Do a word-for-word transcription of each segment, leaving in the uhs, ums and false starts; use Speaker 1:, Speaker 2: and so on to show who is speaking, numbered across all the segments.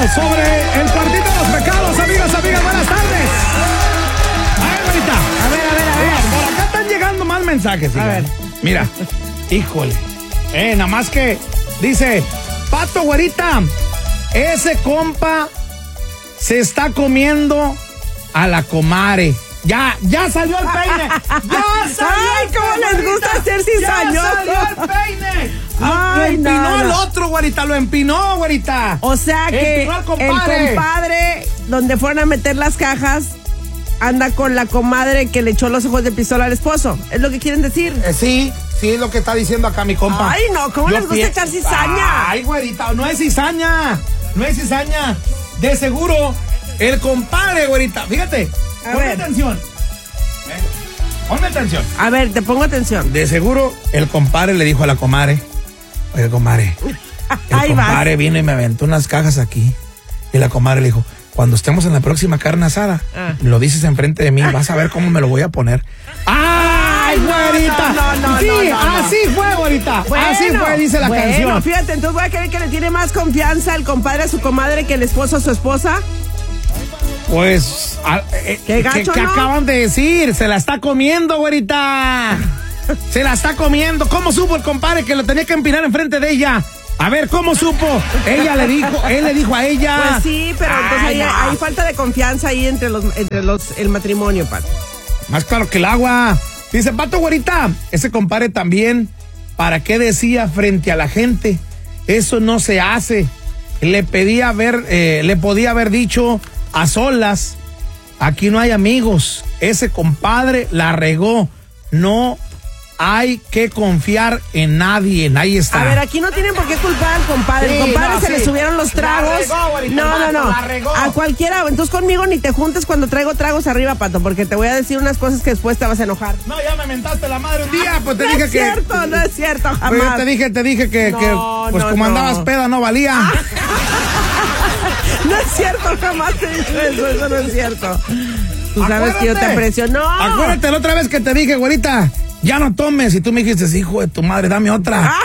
Speaker 1: sobre el cuartito de los pecados, amigos, amigas, buenas tardes. A ver, bonita.
Speaker 2: A ver, a ver, a ver.
Speaker 1: Por acá están llegando más mensajes.
Speaker 2: A ver.
Speaker 1: Mira, híjole. Eh, nada más que dice, Pato, güerita, ese compa se está comiendo a la comare. Ya, ya salió el peine. Ya salió.
Speaker 2: Ay,
Speaker 1: el
Speaker 2: cómo
Speaker 1: peine,
Speaker 2: les gusta
Speaker 1: güerita.
Speaker 2: ser cizañosos.
Speaker 1: Ya salió el peine. Lo,
Speaker 2: Ay,
Speaker 1: lo empinó
Speaker 2: no,
Speaker 1: al
Speaker 2: no.
Speaker 1: otro, güerita, lo empinó, güerita.
Speaker 2: O sea que
Speaker 1: Empinó al
Speaker 2: el
Speaker 1: compadre.
Speaker 2: compadre, donde fueron a meter las cajas, anda con la comadre que le echó los ojos de pistola al esposo. ¿Es lo que quieren decir?
Speaker 1: Eh, sí, sí es lo que está diciendo acá mi compa.
Speaker 2: Ay, no, ¿cómo
Speaker 1: Yo
Speaker 2: les gusta
Speaker 1: pie-
Speaker 2: echar cizaña?
Speaker 1: Ay, güerita, no es cizaña. No es cizaña. De seguro, el compadre, güerita, fíjate,
Speaker 2: A
Speaker 1: ponme
Speaker 2: ver.
Speaker 1: atención. Eh, Ponme atención.
Speaker 2: A ver, te pongo atención.
Speaker 1: De seguro, el compadre le dijo a la comadre, oye, comadre, el
Speaker 2: Ahí vas.
Speaker 1: compadre vino y me aventó unas cajas aquí. Y la comadre le dijo, cuando estemos en la próxima carne asada,
Speaker 2: Ah.
Speaker 1: lo dices enfrente de mí, vas a ver cómo me lo voy a poner. ¡Ay,
Speaker 2: no,
Speaker 1: güerita!
Speaker 2: no, no, no,
Speaker 1: sí,
Speaker 2: no, no, no.
Speaker 1: así fue, güerita.
Speaker 2: Bueno,
Speaker 1: así fue, dice la
Speaker 2: bueno,
Speaker 1: canción.
Speaker 2: fíjate, entonces voy a creer que le tiene más confianza el compadre a su comadre que el esposo a su esposa.
Speaker 1: Pues, a- eh,
Speaker 2: Qué gacho,
Speaker 1: que
Speaker 2: ¿no?
Speaker 1: acaban de decir? Se la está comiendo, güerita. Se la está comiendo. ¿Cómo supo el compadre que lo tenía que empinar enfrente de ella? A ver, ¿cómo supo? Ella le dijo, él le dijo a ella.
Speaker 2: Pues sí, pero entonces
Speaker 1: Ay,
Speaker 2: hay,
Speaker 1: no.
Speaker 2: hay falta de confianza ahí entre los entre los el matrimonio, Pato.
Speaker 1: Más claro que el agua. Dice, Pato, güerita, ese compadre también, ¿para qué decía frente a la gente? Eso no se hace. Le pedía haber, eh, le podía haber dicho a solas, aquí no hay amigos. Ese compadre la regó. No hay que confiar en nadie. Ahí está.
Speaker 2: A ver, aquí no tienen por qué culpar al compadre.
Speaker 1: Sí,
Speaker 2: El compadre
Speaker 1: no,
Speaker 2: se
Speaker 1: sí.
Speaker 2: le subieron los
Speaker 1: La
Speaker 2: tragos.
Speaker 1: regó, güerita,
Speaker 2: no, no,
Speaker 1: Pato,
Speaker 2: no.
Speaker 1: la regó.
Speaker 2: A cualquiera. Entonces conmigo ni te juntes cuando traigo tragos arriba, Pato, porque te voy a decir unas cosas que después te vas a enojar.
Speaker 1: No, ya me mentaste la madre un día, pues te
Speaker 2: no
Speaker 1: dije
Speaker 2: es
Speaker 1: que.
Speaker 2: cierto, no es cierto, jamás.
Speaker 1: Pues yo te dije, te dije que,
Speaker 2: No,
Speaker 1: que pues
Speaker 2: no,
Speaker 1: como
Speaker 2: no.
Speaker 1: andabas peda no valía.
Speaker 2: No es cierto, jamás te dije eso, eso no es cierto. Tú sabes
Speaker 1: Acuérdate.
Speaker 2: que yo te aprecio. No.
Speaker 1: Acuérdate la otra vez que te dije, güerita, ya no tomes. Y tú me dijiste, hijo de tu madre, dame otra.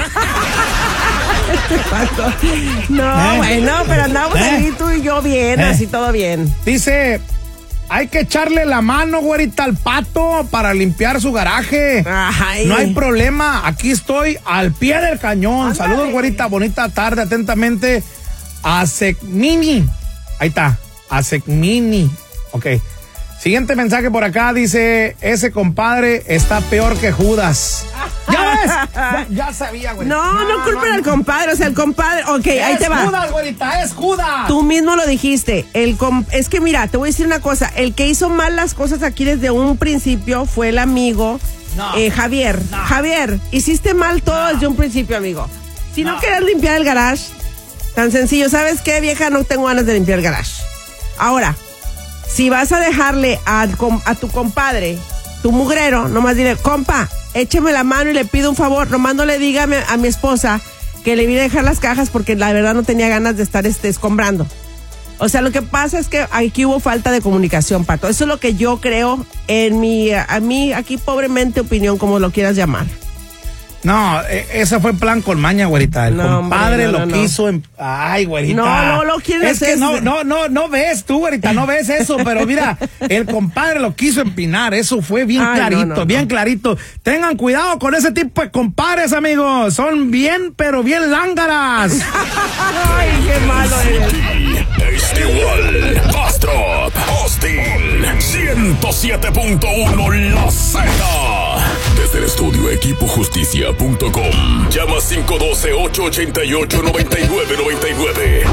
Speaker 2: Pato. No,
Speaker 1: ¿Eh?
Speaker 2: bueno, pero andamos
Speaker 1: ¿Eh?
Speaker 2: ahí tú y yo bien,
Speaker 1: ¿Eh?
Speaker 2: así todo bien.
Speaker 1: Dice, hay que echarle la mano, güerita, al Pato para limpiar su garaje.
Speaker 2: Ay.
Speaker 1: No hay problema, aquí estoy al pie del cañón.
Speaker 2: Ándale.
Speaker 1: Saludos, güerita, bonita tarde, atentamente. A Secmini. Ahí está, a Secmini. Ok. Siguiente mensaje por acá, dice, ese compadre está peor que Judas. ¿Ya ves? Ya, ya sabía, güey.
Speaker 2: No, no, culpen al compadre, o sea, el compadre, ok, ahí te va.
Speaker 1: Es Judas, güerita, es Judas.
Speaker 2: Tú mismo lo dijiste, el com- es que mira, te voy a decir una cosa, el que hizo mal las cosas aquí desde un principio fue el amigo
Speaker 1: No.
Speaker 2: eh, Javier.
Speaker 1: No.
Speaker 2: Javier, hiciste mal todo desde un principio, amigo. Si no,
Speaker 1: No.
Speaker 2: querías limpiar el garage, tan sencillo, ¿sabes qué, vieja? No tengo ganas de limpiar el garage. Ahora, si vas a dejarle a, a tu compadre, tu mugrero, nomás dile, compa, écheme la mano y le pido un favor, nomás no le diga a mi, a mi esposa que le vine a dejar las cajas porque la verdad no tenía ganas de estar este, escombrando. O sea, lo que pasa es que aquí hubo falta de comunicación, Pato. Eso es lo que yo creo en mi, a mí, aquí pobremente opinión, como lo quieras llamar.
Speaker 1: No, eh, ese fue plan con maña, güerita. El
Speaker 2: No,
Speaker 1: compadre
Speaker 2: hombre, no,
Speaker 1: lo
Speaker 2: no, no.
Speaker 1: quiso. En... Ay, güerita.
Speaker 2: No, no lo quieren
Speaker 1: Es
Speaker 2: hacer.
Speaker 1: que no, no, no, no ves tú, güerita, no ves eso, pero mira, el compadre lo quiso empinar. Eso fue bien
Speaker 2: Ay,
Speaker 1: clarito,
Speaker 2: no, no,
Speaker 1: bien
Speaker 2: no.
Speaker 1: clarito. Tengan cuidado con ese tipo de compadres, amigos. Son bien, pero bien lángaras.
Speaker 2: Ay, qué malo eres.
Speaker 3: Este igual, Bastrop, Austin, ciento siete punto uno La Z. Desde el estudio equipo justicia punto com. Llama cinco uno dos, ocho ocho ocho, nueve nueve nueve nueve.